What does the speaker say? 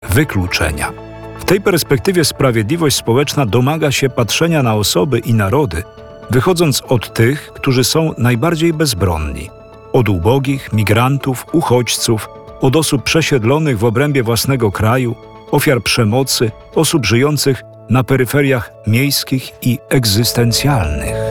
wykluczenia. W tej perspektywie sprawiedliwość społeczna domaga się patrzenia na osoby i narody, wychodząc od tych, którzy są najbardziej bezbronni, od ubogich, migrantów, uchodźców, od osób przesiedlonych w obrębie własnego kraju, ofiar przemocy, osób żyjących na peryferiach miejskich i egzystencjalnych.